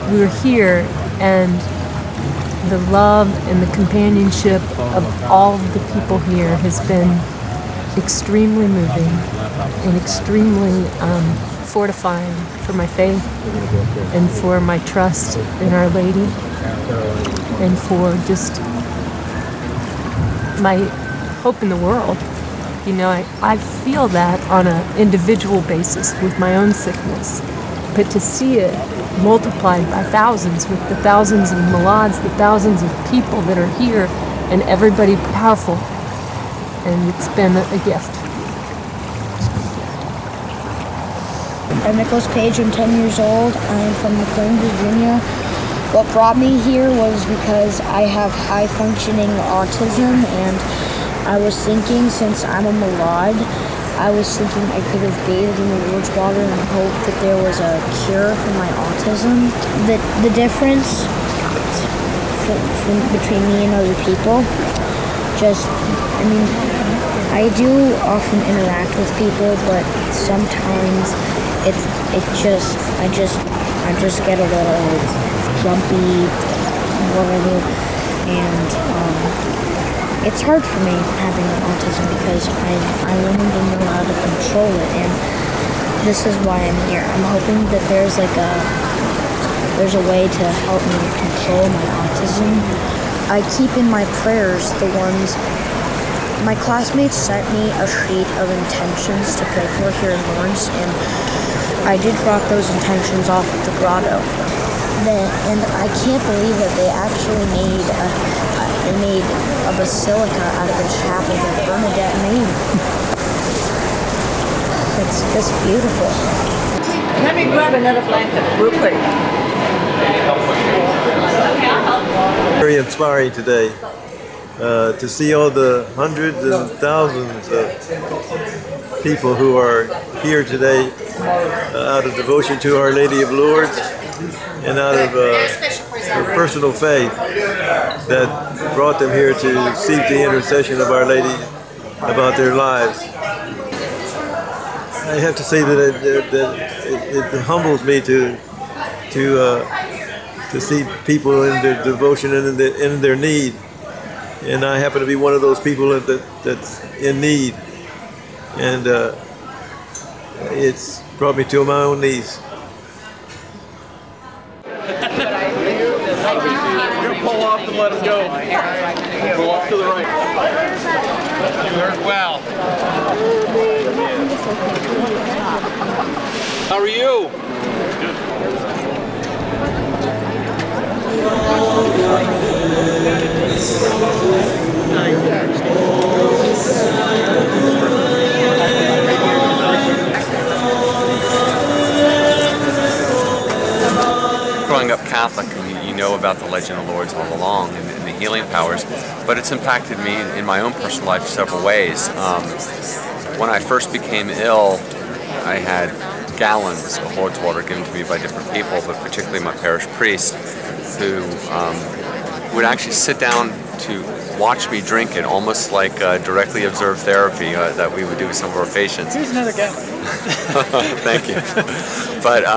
we're here, and the love and the companionship of all of the people here has been extremely moving and extremely fortifying for my faith and for my trust in Our Lady and for just my hope in the world. You know, I feel that on an individual basis with my own sickness, but to see it multiplied by thousands, with the thousands of Malads, the thousands of people that are here, and everybody powerful, and it's been a gift. I'm Nicholas Page. I'm 10 years old. I'm from McLean, Virginia. What brought me here was because I have high-functioning autism, and I was thinking, since I'm a Malad, I was thinking I could have bathed in the Lourdes water and hoped that there was a cure for my autism. The difference between me and other people, I do often interact with people, but sometimes I just get a little grumpy, whatever, and it's hard for me having autism because I learned to know how to control it, and this is why I'm here. I'm hoping that there's a way to help me control my autism. I keep in my prayers the ones my classmates sent me a sheet of intentions to pray for here in Lawrence, and I did drop those intentions off at the grotto. And I can't believe that they actually made a basilica out of a chapel that Bernadette made. It's just beautiful. Let me grab another blanket real quick. Very inspiring today to see all the hundreds and thousands of people who are here today out of devotion to Our Lady of Lourdes and out of their personal faith that brought them here to seek the intercession of Our Lady about their lives. I have to say that it humbles me to see people in their devotion and in their need, and I happen to be one of those people that's in need, and it's brought me to my own knees. Pull off and let him go. Pull off to the right. Very well. How are you? Growing up Catholic, you know about the Legend of Lourdes all along and the healing powers, but it's impacted me in my own personal life several ways. When I first became ill, I had gallons of Lourdes water given to me by different people, but particularly my parish priest, who would actually sit down to watch me drink it, almost like directly observed therapy that we would do with some of our patients. Here's another gallon. Thank you. But